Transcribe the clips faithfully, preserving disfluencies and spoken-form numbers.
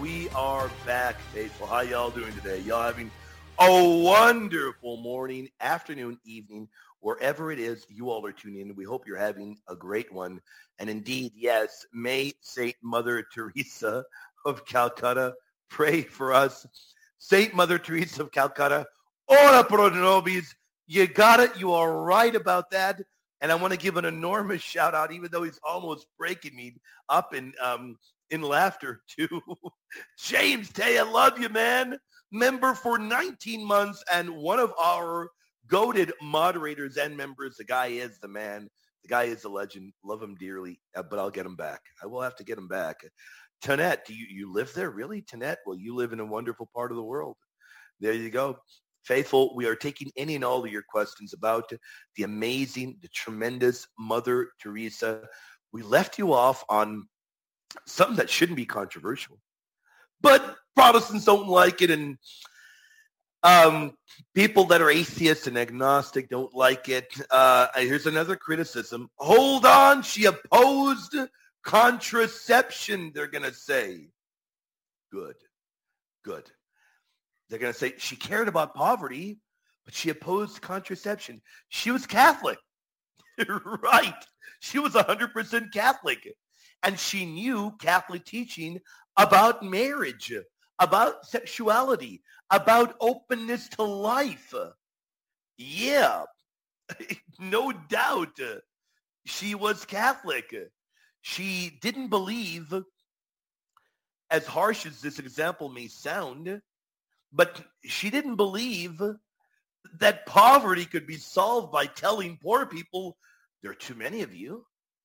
we are back, faithful. How y'all doing today? Y'all having a wonderful morning, afternoon, evening, wherever it is you all are tuning in. We hope you're having a great one. And indeed, yes, may Saint Mother Teresa of Calcutta pray for us. Saint Mother Teresa of Calcutta, ora pro nobis. You got it. You are right about that. And I want to give an enormous shout out, even though he's almost breaking me up in um, in laughter, to James Tay. I love you, man. Member for nineteen months and one of our goated moderators and members. The guy is the man. The guy is a legend. Love him dearly, uh, but I'll get him back. I will have to get him back. Tonette, do you, you live there? Really, Tonette? Well, you live in a wonderful part of the world. There you go. Faithful, we are taking any and all of your questions about the amazing, the tremendous Mother Teresa. We left you off on something that shouldn't be controversial, but Protestants don't like it, and um, people that are atheists and agnostic don't like it. Uh, here's another criticism. Hold on, she opposed contraception, they're going to say. Good, good. They're going to say she cared about poverty, but she opposed contraception. She was Catholic. Right. She was one hundred percent Catholic. And she knew Catholic teaching about marriage, about sexuality, about openness to life. Yeah, no doubt. She was Catholic. She didn't believe, as harsh as this example may sound, but she didn't believe that poverty could be solved by telling poor people, there are too many of you.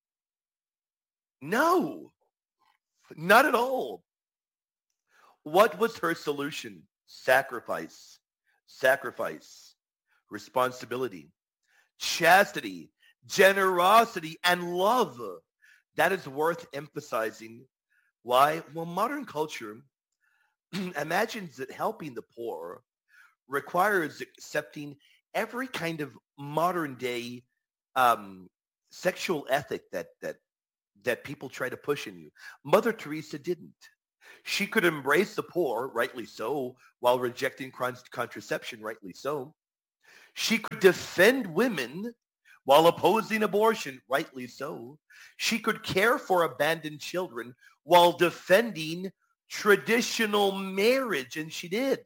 No, not at all. What was her solution? Sacrifice, sacrifice, responsibility, chastity, generosity, and love. That is worth emphasizing. Why? Well, modern culture imagines that helping the poor requires accepting every kind of modern day um, sexual ethic that that that people try to push in you. Mother Teresa didn't. She could embrace the poor, rightly so, while rejecting contraception, rightly so. She could defend women while opposing abortion, rightly so. She could care for abandoned children while defending traditional marriage, and she did.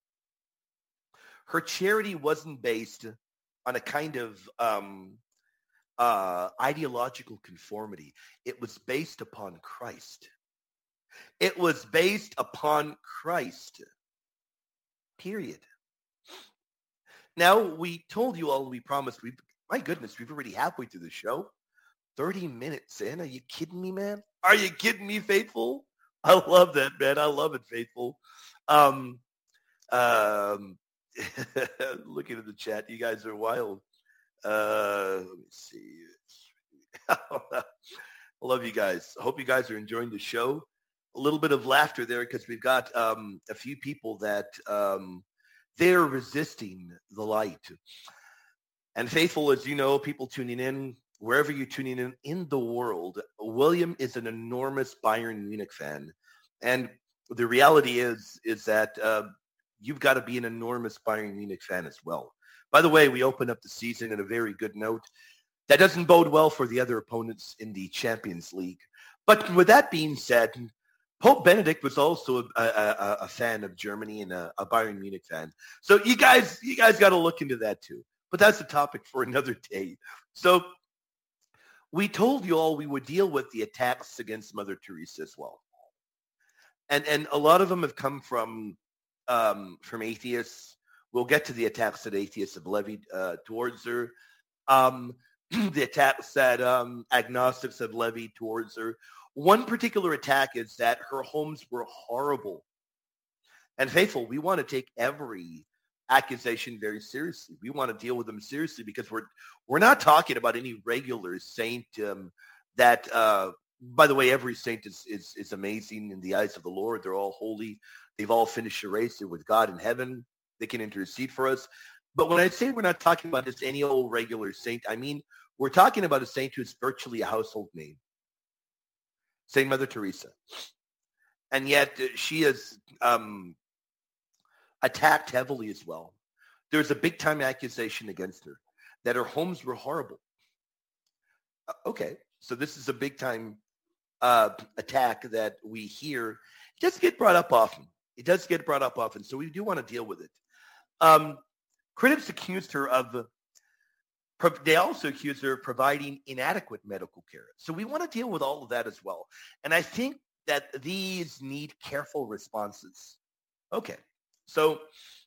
Her charity wasn't based on a kind of um, uh, ideological conformity. It was based upon Christ. It was based upon Christ. Period. Now, we told you all, we promised, we my goodness, we've already halfway through the show. thirty minutes in. Are you kidding me, man? Are you kidding me, faithful? I love that, man. I love it, faithful. Um, um, looking at the chat, you guys are wild. Uh, let me see. I love you guys. I hope you guys are enjoying the show. A little bit of laughter there because we've got um, a few people that um, they're resisting the light. And faithful, as you know, people tuning in, wherever you're tuning in in the world, William is an enormous Bayern Munich fan. And the reality is, is that uh, you've got to be an enormous Bayern Munich fan as well. By the way, we open up the season in a very good note. That doesn't bode well for the other opponents in the Champions League. But with that being said, Pope Benedict was also a, a, a fan of Germany and a, a Bayern Munich fan. So you guys, you guys got to look into that too. But that's a topic for another day. So we told you all we would deal with the attacks against Mother Teresa as well. And and a lot of them have come from um, from atheists. We'll get to the attacks that atheists have levied uh, towards her. Um, the attacks that um, agnostics have levied towards her. One particular attack is that her homes were horrible. And faithful, we want to take every accusation very seriously. We want to deal with them seriously because we're we're not talking about any regular saint um, that, uh, by the way, every saint is, is is amazing in the eyes of the Lord. They're all holy. They've all finished the race. They're with God in heaven. They can intercede for us. But when I say we're not talking about just any old regular saint, I mean we're talking about a saint who's virtually a household name. Saint Mother Teresa. And yet uh, she is um, attacked heavily as well. There's a big-time accusation against her that her homes were horrible. Uh, okay, so this is a big-time uh, attack that we hear. It does get brought up often. It does get brought up often, so we do want to deal with it. Um, critics accused her of, they also accused her of providing inadequate medical care. So we want to deal with all of that as well. And I think that these need careful responses. Okay, so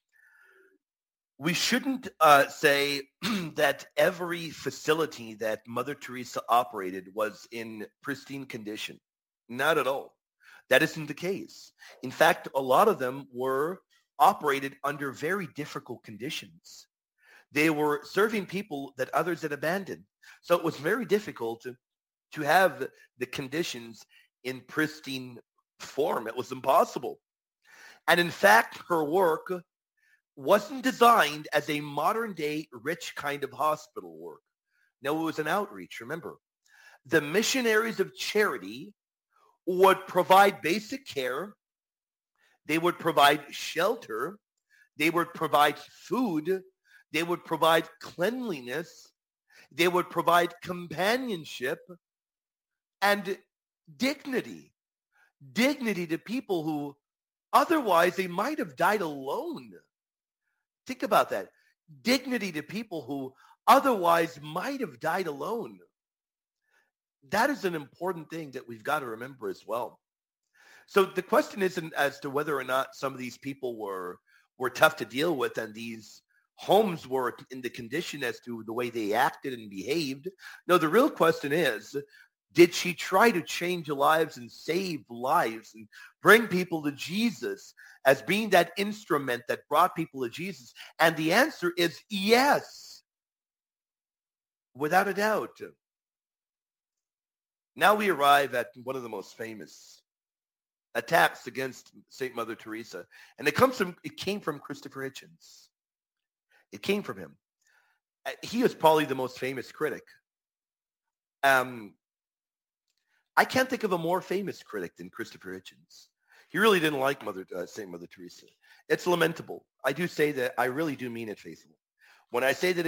we shouldn't uh, say that every facility that Mother Teresa operated was in pristine condition. Not at all. That isn't the case. In fact, a lot of them were operated under very difficult conditions. They were serving people that others had abandoned. So it was very difficult to, to have the conditions in pristine form. It was impossible. And in fact, her work wasn't designed as a modern day rich kind of hospital work. No, it was an outreach. Remember, the missionaries of charity would provide basic care. They would provide shelter. They would provide food. They would provide cleanliness. They would provide companionship and dignity. Dignity to people who otherwise they might have died alone. Think about that. Dignity to people who otherwise might have died alone. That is an important thing that we've got to remember as well. So the question isn't as to whether or not some of these people were were tough to deal with and these homes were in the condition as to the way they acted and behaved. No, the real question is, did she try to change lives and save lives and bring people to Jesus as being that instrument that brought people to Jesus? And the answer is yes, without a doubt. Now we arrive at one of the most famous attacks against Saint Mother Teresa. And it comes from, it came from Christopher Hitchens. It came from him. He is probably the most famous critic. Um, I can't think of a more famous critic than Christopher Hitchens. He really didn't like Mother uh, Saint Mother Teresa. It's lamentable. I do say that. I really do mean it faithfully. When I say that